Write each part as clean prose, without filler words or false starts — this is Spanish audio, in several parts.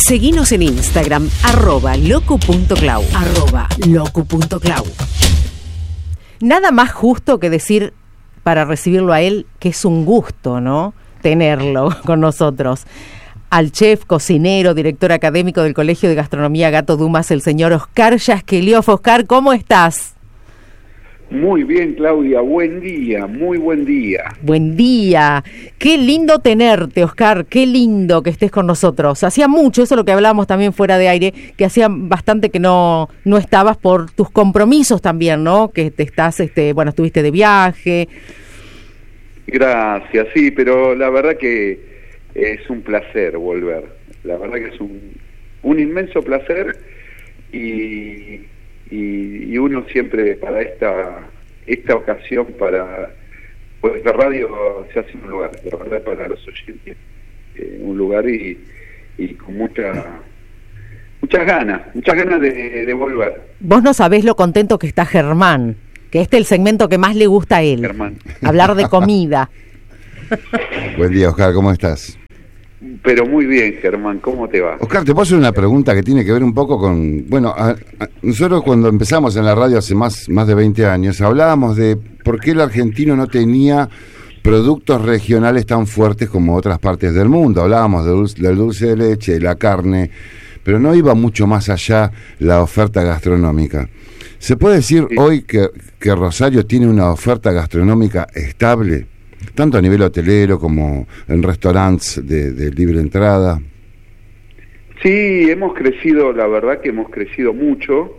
Seguinos en Instagram, @locu.clau. @locu.clau. Nada más justo que decir para recibirlo a él que es un gusto, ¿no? Tenerlo con nosotros. Al chef, cocinero, director académico del Colegio de Gastronomía Gato Dumas, el señor Oscar Jaskelioff. Oscar, ¿cómo estás? Muy bien, Claudia, buen día, muy buen día. Buen día. Qué lindo tenerte, Oscar, qué lindo que estés con nosotros. Hacía mucho, eso es lo que hablábamos también fuera de aire, que hacía bastante que no estabas por tus compromisos también, ¿no? Que te estás, estuviste de viaje. Gracias, sí, pero la verdad que es un placer volver. La verdad que es un inmenso placer y uno siempre para esta ocasión, pues la radio se hace un lugar, la verdad, para los oyentes, un lugar y con muchas ganas de volver. Vos no sabés lo contento que está Germán, que este es el segmento que más le gusta a él, Germán. Hablar de comida. Buen día, Oscar, ¿cómo estás? Pero muy bien, Germán, ¿cómo te va? Oscar, te puedo hacer una pregunta que tiene que ver un poco con... Bueno, nosotros cuando empezamos en la radio hace más de 20 años, hablábamos de por qué el argentino no tenía productos regionales tan fuertes como otras partes del mundo. Hablábamos del dulce de leche, de la carne, pero no iba mucho más allá la oferta gastronómica. ¿Se puede decir hoy que Rosario tiene una oferta gastronómica estable? Tanto a nivel hotelero como en restaurantes de libre entrada. Sí, hemos crecido, la verdad que hemos crecido mucho,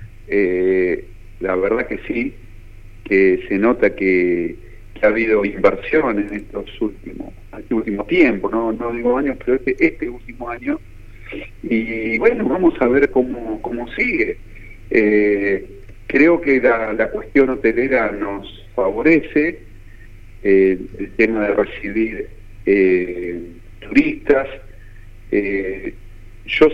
la verdad que sí, que se nota que ha habido inversión en este último tiempo, no digo años, pero este último año, y bueno, vamos a ver cómo sigue. Creo que la cuestión hotelera nos favorece, el tema de recibir turistas. Yo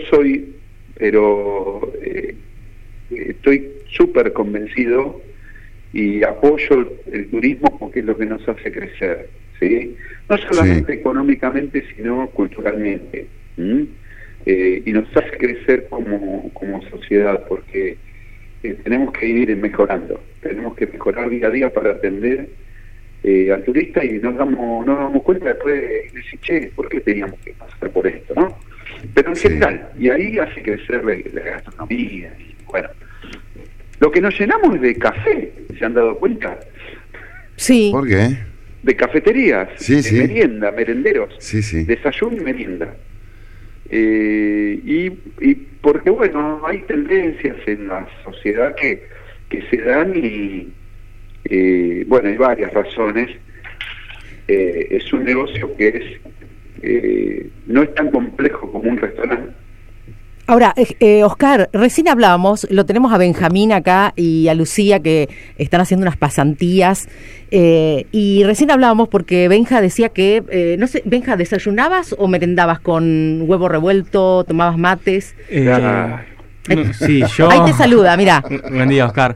estoy súper convencido y apoyo el turismo porque es lo que nos hace crecer, ¿sí? No solamente económicamente, sino culturalmente, y nos hace crecer como sociedad, porque tenemos que ir mejorando, tenemos que mejorar día a día para atender al turista, y nos damos cuenta después de decir, che, ¿por qué teníamos que pasar por esto, no? Pero en general, y ahí hace crecer la gastronomía, y bueno, lo que nos llenamos es de café, ¿se han dado cuenta? Sí. ¿Por qué? De cafeterías, de merienda, merenderos, desayuno y merienda. Y porque, bueno, hay tendencias en la sociedad que se dan y bueno, hay varias razones. Es un negocio que no es tan complejo como un restaurante. Ahora, Oscar, recién hablábamos, lo tenemos a Benjamín acá y a Lucía que están haciendo unas pasantías, y recién hablábamos porque Benja decía que, no sé, Benja, ¿desayunabas o merendabas con huevo revuelto, tomabas mates? Sí, yo... Ahí te saluda, mirá. Buen día, Oscar.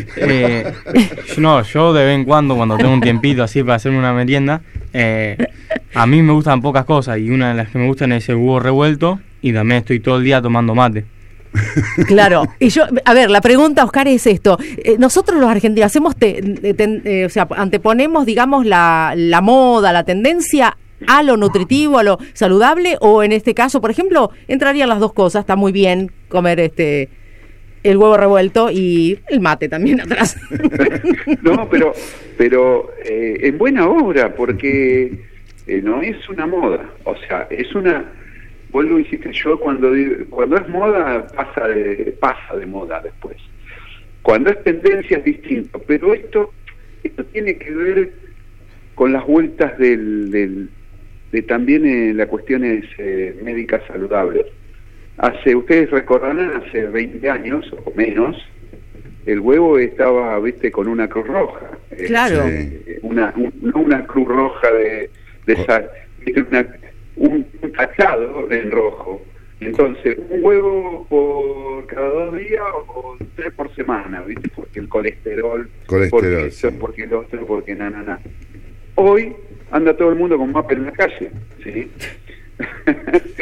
Yo de vez en cuando tengo un tiempito así para hacerme una merienda, a mí me gustan pocas cosas, y una de las que me gustan es el huevo revuelto, y también estoy todo el día tomando mate. Claro, y yo, a ver, la pregunta, Oscar, es esto. Nosotros los argentinos hacemos, anteponemos, digamos, la moda, la tendencia a lo nutritivo, a lo saludable, o en este caso, por ejemplo, entrarían las dos cosas. Está muy bien comer el huevo revuelto y el mate también atrás. No, pero en buena obra, porque no es una moda, o sea, es una... Vuelvo a insistir, yo cuando es moda pasa de moda después. Cuando es tendencia es distinto, pero esto tiene que ver con las vueltas de también las cuestiones médicas saludables. Ustedes recordarán, hace 20 años o menos, el huevo estaba, con una cruz roja. Claro. Una cruz roja de esa, un tachado en rojo. Entonces, un huevo por cada 2 días o 3 por semana, porque el colesterol, porque eso, porque lo otro, porque na. Hoy anda todo el mundo con mapa en la calle, ¿sí?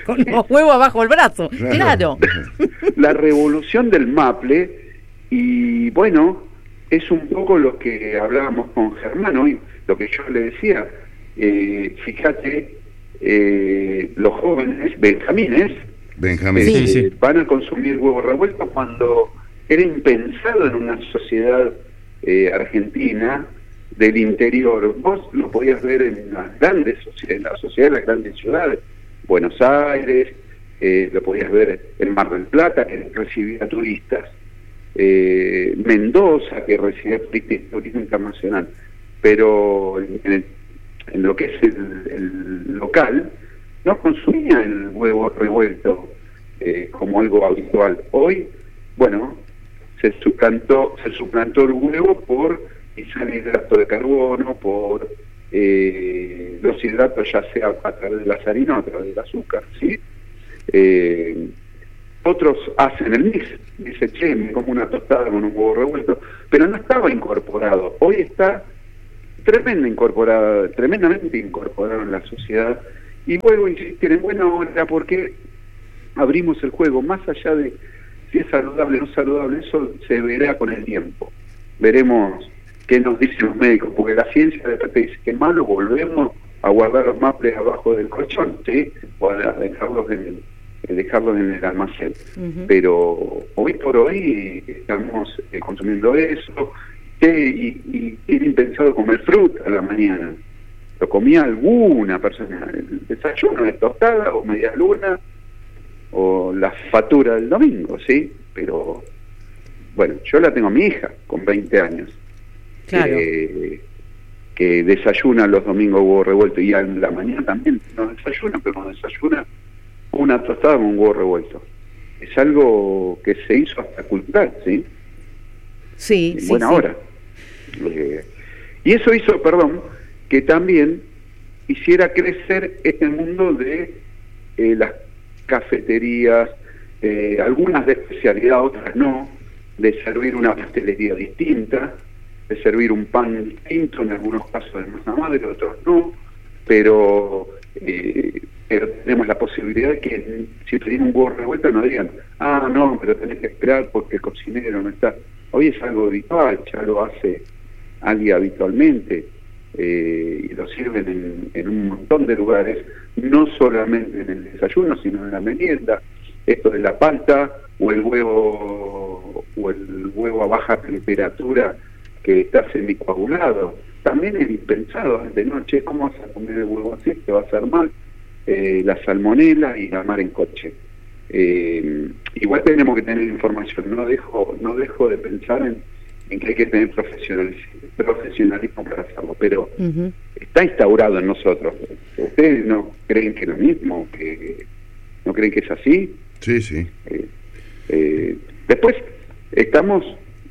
con los huevos abajo del brazo, claro. La revolución del maple, y bueno, es un poco lo que hablábamos con Germán hoy, lo que yo le decía, fíjate, los jóvenes, benjamines, sí. van a consumir huevos revueltos cuando era impensado en una sociedad argentina del interior. Vos lo podías ver en las grandes sociedades, en la sociedad de las grandes ciudades, Buenos Aires, lo podías ver en Mar del Plata, que recibía turistas, Mendoza, que recibía turismo internacional, pero en lo que es el local, no consumía el huevo revuelto como algo habitual. Hoy, bueno, se suplantó el huevo por quizá el hidrato de carbono, por los hidratos, ya sea a través de la harina o a través del azúcar, ¿sí? Otros hacen el mix, dice, che, me como una tostada con un huevo revuelto, pero no estaba incorporado. Hoy está tremendamente incorporado en la sociedad, y vuelvo a insistir, en buena hora, porque abrimos el juego, más allá de si es saludable o no saludable, eso se verá con el tiempo. Veremos qué nos dicen los médicos, porque la ciencia de repente dice que es malo, volvemos a guardar los maples abajo del colchón, ¿sí? O a dejarlos en el almacén. Pero hoy por hoy estamos consumiendo eso, y tiene impensado comer fruta a la mañana. Lo comía alguna persona, el desayuno de tostada o media luna o la factura del domingo, ¿sí? Pero bueno, yo la tengo a mi hija con 20 años, claro, que desayuna los domingos huevo revuelto, y en la mañana también no desayuna, pero no desayuna una tostada con un huevo revuelto. Es algo que se hizo hasta cultural, ¿sí? Sí, en buena hora. Y eso hizo, que también hiciera crecer este mundo de las cafeterías, algunas de especialidad, otras no, de servir una pastelería distinta, de servir un pan distinto, en algunos casos de masa madre, otros no, pero tenemos la posibilidad de que si pedimos un huevo revuelto no digan, no, pero tenés que esperar porque el cocinero no está. Hoy es algo habitual, ya lo hace alguien habitualmente, y lo sirven en un montón de lugares, no solamente en el desayuno, sino en la merienda. Esto de la palta o el huevo a baja temperatura que está semicoagulado, también es impensado de noche. ¿Cómo vas a comer el huevo así? Te va a hacer mal, la salmonela y la mar en coche. Igual tenemos que tener información, no dejo de pensar en que hay que tener profesionalismo para hacerlo, pero está instaurado en nosotros. ¿Ustedes no creen que es lo mismo? ¿Que no creen que es así? Sí. Después estamos,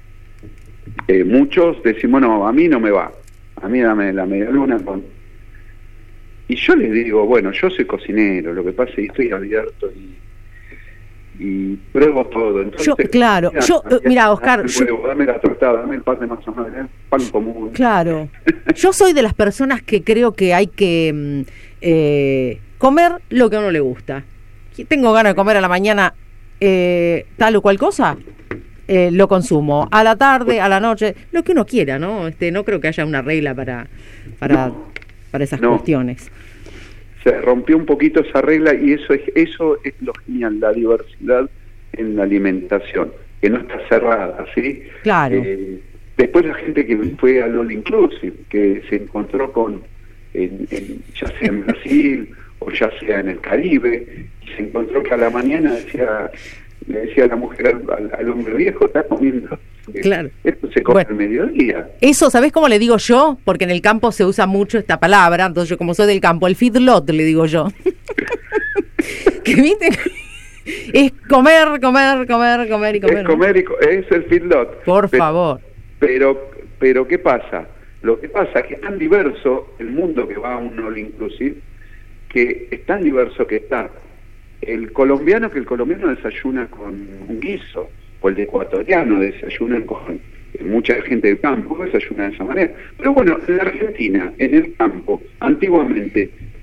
muchos decimos, no, a mí no me va, a mí dame la media luna con... Y yo les digo, bueno, yo soy cocinero, lo que pasa es que estoy abierto y pruebo todo. Entonces, mira, Oscar, dame la tostada, dame el pan de masa madre, pan común. Claro. Yo soy de las personas que creo que hay que comer lo que a uno le gusta. Tengo ganas de comer a la mañana tal o cual cosa, lo consumo. A la tarde, a la noche, lo que uno quiera, ¿no? No creo que haya una regla para esas cuestiones. Se rompió un poquito esa regla, y eso es lo genial, la diversidad en la alimentación, que no está cerrada, ¿sí? Claro. Después la gente que fue al All Inclusive, que se encontró con, ya sea en Brasil o ya sea en el Caribe, se encontró que a la mañana le decía a la mujer al hombre viejo, está comiendo. Claro. Esto se come al mediodía. Eso, ¿sabés cómo le digo yo? Porque en el campo se usa mucho esta palabra, entonces yo, como soy del campo, el feedlot le digo yo. Que viste, es comer y comer. Es el feedlot. Por favor. Pero ¿qué pasa? Lo que pasa es que es tan diverso el mundo que va a un all inclusive, que es tan diverso que está el colombiano desayuna con un guiso, o el ecuatoriano desayuna con... Mucha gente del campo desayuna de esa manera. Pero bueno, en la Argentina, en el campo, antiguamente,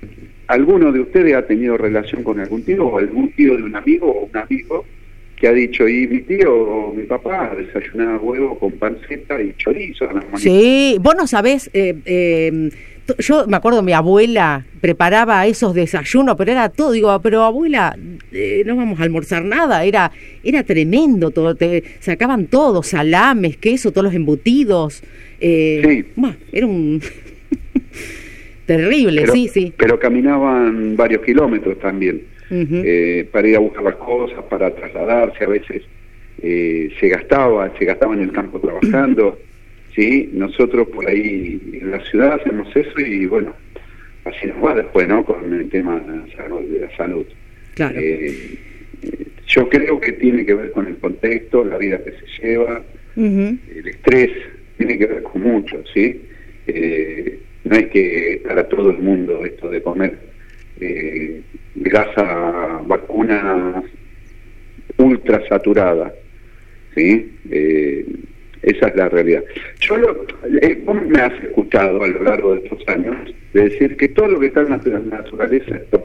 ¿alguno de ustedes ha tenido relación con algún tío o algún tío de un amigo o un amigo que ha dicho, y mi tío o mi papá desayunaba huevo con panceta y chorizo a la mañana? Sí, vos no sabés, yo me acuerdo, mi abuela preparaba esos desayunos, pero era todo, digo, pero abuela, no vamos a almorzar nada, era tremendo todo, te sacaban todo, salames, queso, todos los embutidos, Sí. Era un... terrible, Pero, sí. Pero caminaban varios kilómetros también, para ir a buscar las cosas, para trasladarse, a veces se gastaba en el campo trabajando, ¿sí? Nosotros por ahí en la ciudad hacemos eso y bueno, así nos va después, ¿no? Con el tema de la salud. Claro. Yo creo que tiene que ver con el contexto, la vida que se lleva, el estrés, tiene que ver con mucho, ¿sí? No es que para todo el mundo esto de comer grasa vacuna ultra saturada, ¿sí? Esa es la realidad. Vos me has escuchado a lo largo de estos años de decir que todo lo que está en la naturaleza está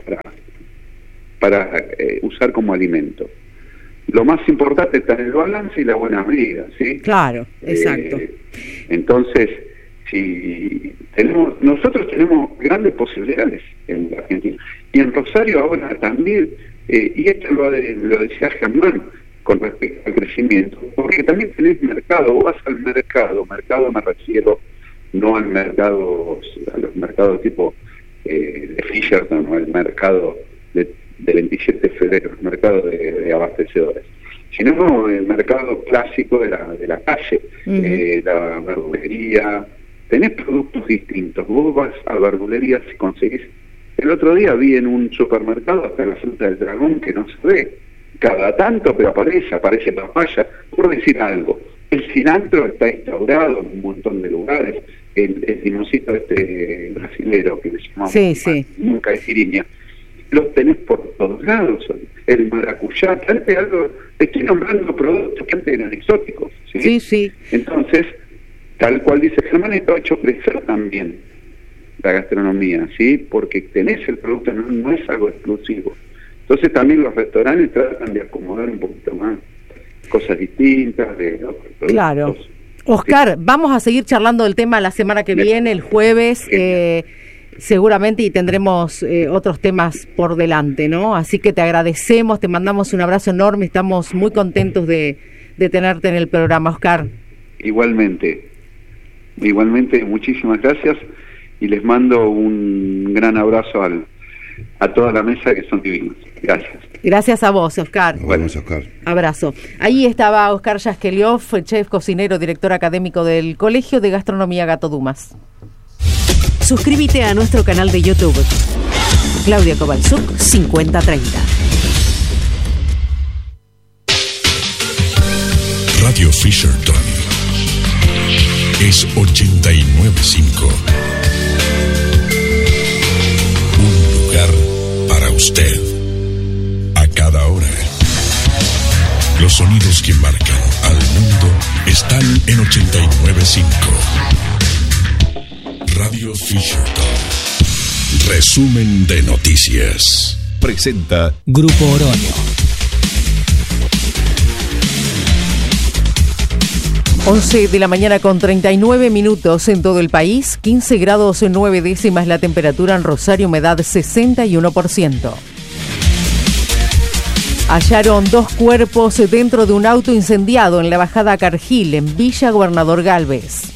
para usar como alimento. Lo más importante está en el balance y la buena medida, ¿sí? Claro, exacto. Entonces, si nosotros tenemos grandes posibilidades en la Argentina y en Rosario ahora también, y esto lo decía Germán con respecto al crecimiento, porque también tenés mercado, vos vas al mercado me refiero no al mercado, a los mercados tipo de Fisherton o el mercado de 27 de febrero, el mercado de abastecedores, sino el mercado clásico de la calle, la verdulería. Tenés productos distintos. Vos vas a verdulería si conseguís. El otro día vi en un supermercado hasta la fruta del dragón que no se ve cada tanto, pero aparece papaya. Por decir algo, el cilantro está instaurado en un montón de lugares. El limoncito brasilero que le llamamos nunca es siriña, los tenés por todos lados. El maracuyá, te estoy nombrando productos que antes eran exóticos, ¿sí? Entonces, tal cual dice Germán, esto ha hecho crecer también la gastronomía, ¿sí? Porque tenés el producto, no es algo exclusivo. Entonces también los restaurantes tratan de acomodar un poquito más cosas distintas de otros productos. Claro. Oscar, vamos a seguir charlando del tema la semana que viene, el jueves, seguramente, y tendremos otros temas por delante, ¿no? Así que te agradecemos, te mandamos un abrazo enorme, estamos muy contentos de tenerte en el programa, Oscar. Igualmente, muchísimas gracias y les mando un gran abrazo a toda la mesa, que son divinos. Gracias. Gracias a vos, Oscar. Bueno, Oscar. Abrazo. Ahí estaba Oscar Yaskeliov, chef cocinero, director académico del Colegio de Gastronomía Gato Dumas. Suscríbete a nuestro canal de YouTube. Claudia Kovalchuk, 5030. Radio Fisherton es 89.5. Un lugar para usted. A cada hora. Los sonidos que marcan al mundo están en 89.5. Radio Fisherton. Resumen de noticias. Presenta Grupo Oroño. 11 de la mañana con 39 minutos en todo el país, 15 grados 9 décimas la temperatura en Rosario, humedad 61%. Hallaron 2 cuerpos dentro de un auto incendiado en la bajada Cargil, en Villa Gobernador Galvez.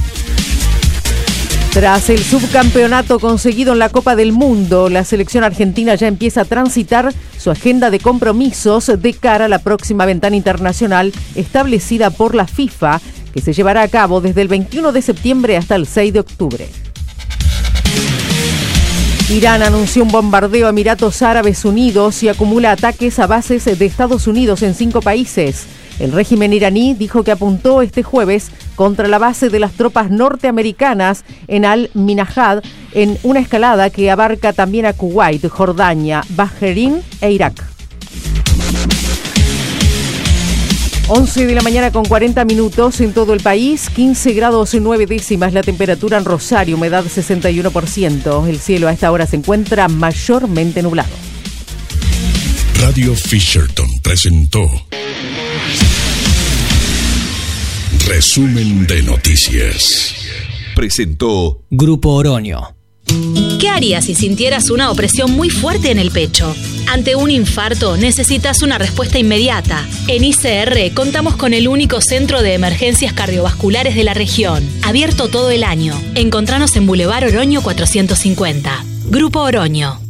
Tras el subcampeonato conseguido en la Copa del Mundo, la selección argentina ya empieza a transitar su agenda de compromisos de cara a la próxima ventana internacional establecida por la FIFA, que se llevará a cabo desde el 21 de septiembre hasta el 6 de octubre. Irán anunció un bombardeo a Emiratos Árabes Unidos y acumula ataques a bases de Estados Unidos en 5 países. El régimen iraní dijo que apuntó este jueves contra la base de las tropas norteamericanas en Al-Minhad, en una escalada que abarca también a Kuwait, Jordania, Bahrein e Irak. 11 de la mañana con 40 minutos en todo el país, 15 grados 9 décimas la temperatura en Rosario, humedad 61%. El cielo a esta hora se encuentra mayormente nublado. Radio Fisherton presentó Resumen de Noticias. Presentó Grupo Oroño. ¿Qué harías si sintieras una opresión muy fuerte en el pecho? Ante un infarto necesitas una respuesta inmediata. En ICR contamos con el único centro de emergencias cardiovasculares de la región, abierto todo el año. Encontranos en Boulevard Oroño 450. Grupo Oroño.